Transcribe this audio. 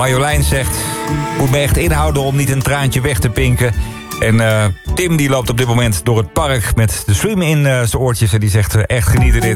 Marjolein zegt... moet me echt inhouden om niet een traantje weg te pinken. En Tim die loopt op dit moment door het park met de stream in zijn oortjes... en die zegt echt genieten dit.